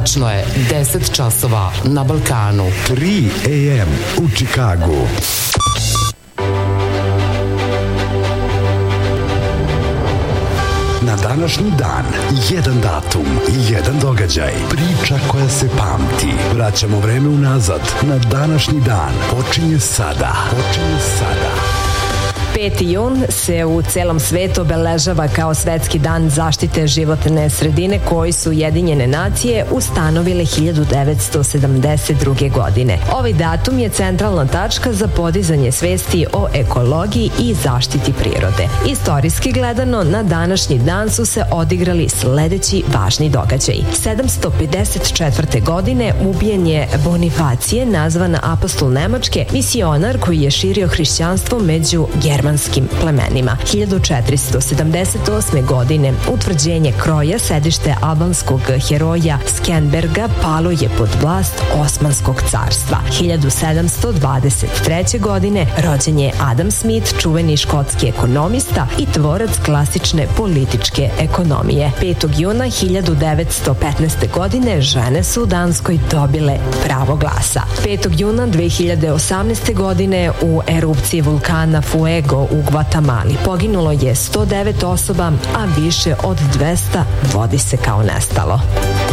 Tačno je 10 časova na Balkanu. 3 AM u Čikagu. Na današnji dan, jedan datum, jedan događaj, priča koja se pamti. Vraćamo vreme unazad na današnji dan. Počinje sada. 5. jun se u celom svetu obeležava kao Svetski dan zaštite životne sredine koji su Ujedinjene nacije ustanovile 1972. godine. Ovaj datum je centralna tačka za podizanje svesti o ekologiji i zaštiti prirode. Istorijski gledano, na današnji dan su se odigrali sledeći važni događaji. 754. godine ubijen je Bonifacije, nazvan apostol Nemačke, misionar koji je širio hrišćanstvo među germanskim plemenima. 1478. godine utvrđenje Kroja, sedište albanskog heroja Skenberga, palo je pod vlast Osmanskog carstva. 1723. godine rođen je Adam Smith, čuveni škotski ekonomista i tvorac klasične političke ekonomije. 5. juna 1915. godine žene su u Danskoj dobile pravo glasa. 5. juna 2018. godine u erupciji vulkana Fuego u Gvatemali poginulo je 109 osoba, a više od 200 vodi se kao nestalo.